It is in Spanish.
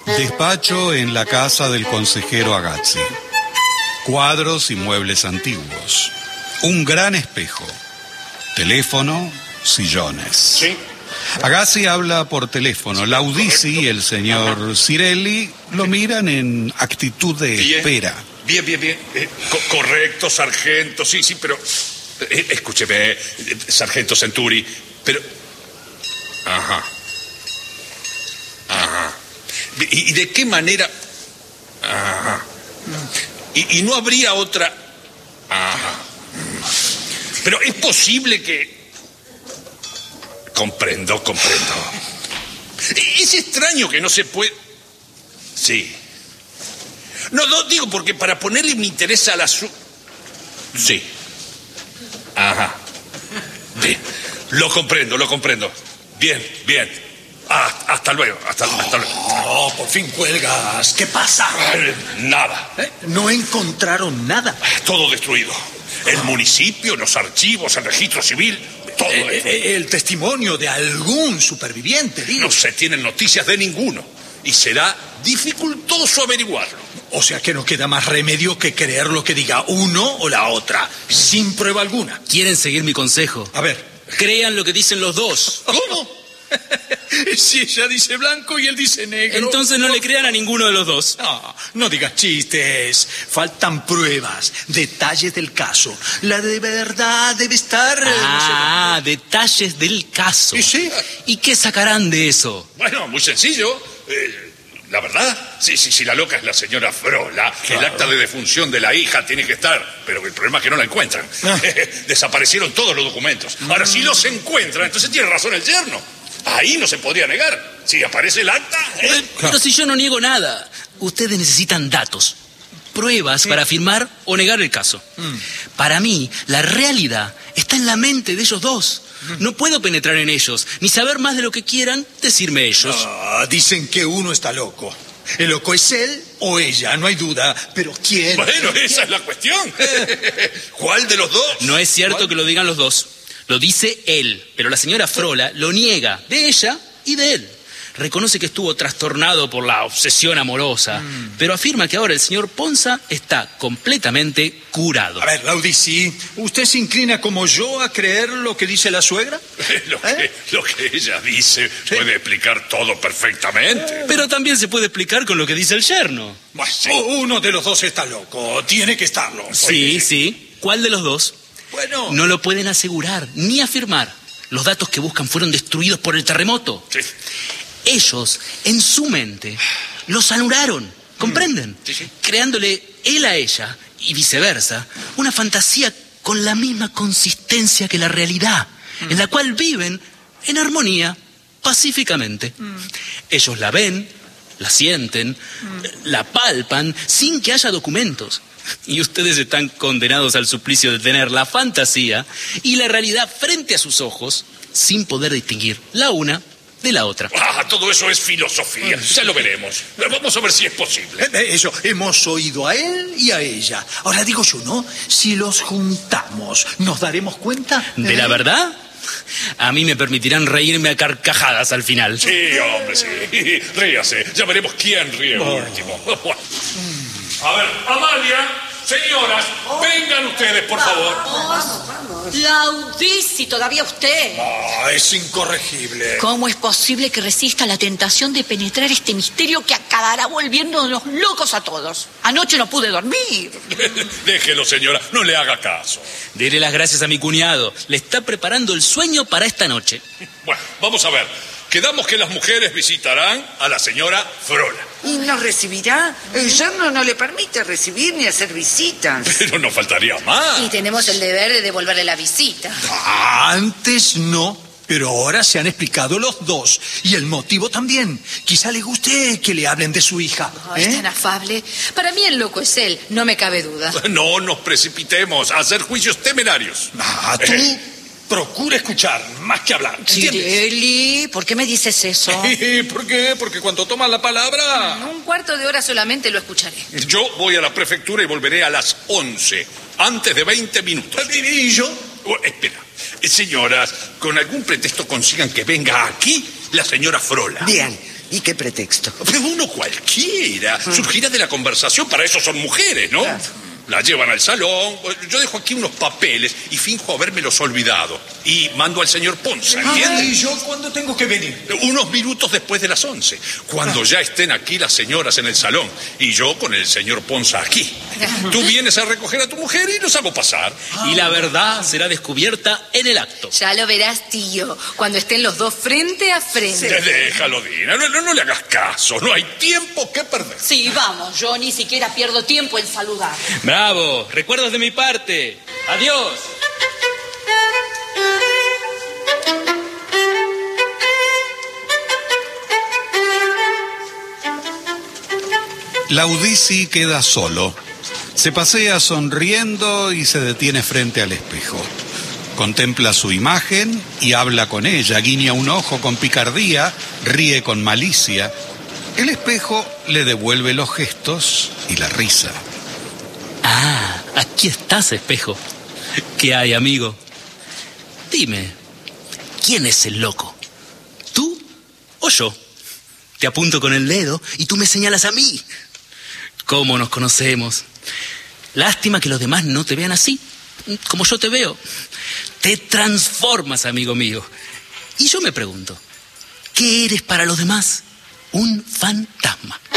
Despacho en la casa del consejero Agazzi. Cuadros y muebles antiguos. Un gran espejo. Teléfono, sillones. Sí. Agazzi habla por teléfono. Laudisi y el señor Cirelli lo miran en actitud de espera. Bien. Correcto, sargento. Sí, pero... escúcheme, sargento Centuri, pero... Ajá. ¿Y de qué manera? Ajá. ¿Y no habría otra? Ajá. Pero es posible que... Comprendo. Es extraño que no se puede... Sí. No, digo porque para ponerle mi interés al asunto... Sí. Ajá. Bien. Lo comprendo. Bien. Hasta luego. Oh, por fin cuelgas. ¿Qué pasa? Nada. ¿No encontraron nada? Todo destruido. El municipio, los archivos, el registro civil, todo. El testimonio de algún superviviente, digo. No se tienen noticias de ninguno. Y será dificultoso averiguarlo. O sea que no queda más remedio que creer lo que diga uno o la otra, sin prueba alguna. ¿Quieren seguir mi consejo? A ver. Crean lo que dicen los dos. ¿Cómo? Si ella dice blanco y él dice negro. Entonces no le crean a ninguno de los dos. No digas chistes. Faltan pruebas, detalles del caso. La de verdad debe estar... Detalles del caso. ¿Sí? ¿Y qué sacarán de eso? Bueno, muy sencillo. La verdad, si la loca es la señora Frola, claro. El acta de defunción de la hija tiene que estar, pero el problema es que no la encuentran. Desaparecieron todos los documentos. Ahora, si los encuentran, entonces tiene razón el yerno. Ahí no se podría negar. Si aparece el acta... Pero si yo no niego nada. Ustedes necesitan datos, pruebas para afirmar o negar el caso. Para mí, la realidad está en la mente de ellos dos. No puedo penetrar en ellos, ni saber más de lo que quieran decirme ellos. Dicen que uno está loco. El loco es él o ella, no hay duda. Pero ¿quién? Bueno, esa es la cuestión. ¿Cuál de los dos? No es cierto que lo digan los dos. Lo dice él, pero la señora Frola lo niega, de ella y de él. Reconoce que estuvo trastornado por la obsesión amorosa, pero afirma que ahora el señor Ponza está completamente curado. A ver, Laudisi, ¿usted se inclina como yo a creer lo que dice la suegra? Lo que ella dice puede explicar todo perfectamente. Pero también se puede explicar con lo que dice el yerno. Uno de los dos está loco, tiene que estarlo. Sí. ¿Cuál de los dos? Bueno... No lo pueden asegurar ni afirmar. Los datos que buscan fueron destruidos por el terremoto. Sí. Ellos, en su mente, los anularon, ¿comprenden? Sí. Creándole él a ella, y viceversa, una fantasía con la misma consistencia que la realidad, en la cual viven en armonía, pacíficamente. Ellos la ven, la sienten, la palpan, sin que haya documentos. Y ustedes están condenados al suplicio de tener la fantasía y la realidad frente a sus ojos, sin poder distinguir la una de la otra. Todo eso es filosofía. Ya lo veremos. Vamos a ver si es posible. Eso, hemos oído a él y a ella. Ahora digo yo, ¿no? Si los juntamos, ¿nos daremos cuenta? ¿De la verdad? A mí me permitirán reírme a carcajadas al final. Sí, hombre, sí. Ríase. Ya veremos quién ríe último. A ver, Amalia, señoras, vengan ustedes, por favor. Vamos. Laudisi, todavía usted. Es incorregible. ¿Cómo es posible que resista la tentación de penetrar este misterio que acabará volviéndonos locos a todos? Anoche no pude dormir. Déjelo, señora, no le haga caso. Dele las gracias a mi cuñado. Le está preparando el sueño para esta noche. Bueno, vamos a ver. Quedamos que las mujeres visitarán a la señora Frola. ¿Y nos recibirá? El yerno no le permite recibir ni hacer visitas. Pero no faltaría más. Y tenemos el deber de devolverle la visita. Antes no, pero ahora se han explicado los dos. Y el motivo también. Quizá le guste que le hablen de su hija. Es tan afable. Para mí el loco es él, no me cabe duda. No nos precipitemos a hacer juicios temerarios. Tú procura escuchar, más que hablar. Cirelli, ¿por qué me dices eso? ¿Por qué? Porque cuando tomas la palabra... Un cuarto de hora solamente lo escucharé. Yo voy a la prefectura y volveré a las 11, antes de 20 minutos. ¿Y yo? Espera. Señoras, con algún pretexto consigan que venga aquí la señora Frola. Bien, ¿Y qué pretexto? Pero uno cualquiera. Surgirá de la conversación. Para eso son mujeres, ¿no? Claro. La llevan al salón. Yo dejo aquí unos papeles y finjo habérmelos olvidado. Y mando al señor Ponza, ¿entiendes? ¿Y yo cuándo tengo que venir? Unos minutos después de las 11. Cuando ya estén aquí las señoras en el salón. Y yo con el señor Ponza aquí. Tú vienes a recoger a tu mujer y los hago pasar. Y la verdad será descubierta en el acto. Ya lo verás, tío, cuando estén los dos frente a frente. Déjalo, Dina. No le hagas caso. No hay tiempo que perder. Sí, vamos, yo ni siquiera pierdo tiempo en saludar. ¡Bravo! Recuerdos de mi parte. ¡Adiós! Laudisi queda solo. Se pasea sonriendo y se detiene frente al espejo. Contempla su imagen y habla con ella, guiña un ojo con picardía, ríe con malicia. El espejo le devuelve los gestos y la risa. Ah, aquí estás, espejo. ¿Qué hay, amigo? Dime, ¿quién es el loco? ¿Tú o yo? Te apunto con el dedo y tú me señalas a mí. ¿Cómo nos conocemos? Lástima que los demás no te vean así, como yo te veo. Te transformas, amigo mío. Y yo me pregunto, ¿qué eres para los demás? Un fantasma.